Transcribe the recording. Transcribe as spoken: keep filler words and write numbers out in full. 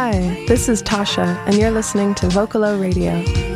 Hi, this is Tasha, and you're listening to Vocalo Radio.